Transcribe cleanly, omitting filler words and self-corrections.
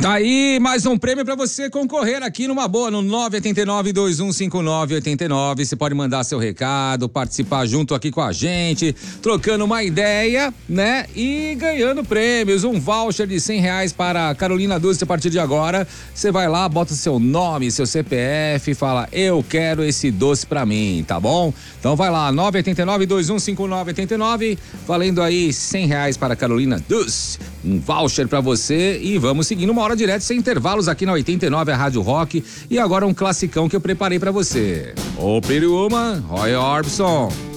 Tá aí mais um prêmio pra você concorrer aqui numa boa, no 989-2159-89. Você pode mandar seu recado, participar junto aqui com a gente, trocando uma ideia, né? E ganhando prêmios, um voucher de R$100 para Carolina Dulce a partir de agora. Você vai lá, bota seu nome, seu CPF e fala, eu quero esse doce pra mim, tá bom? Então vai lá, 989-2159-89, valendo aí R$100 para Carolina Dulce, um voucher pra você e vamos seguindo uma hora direto, sem intervalos aqui na 89, a Rádio Rock. E agora um classicão que eu preparei pra você. O Pretty Woman, Roy Orbison.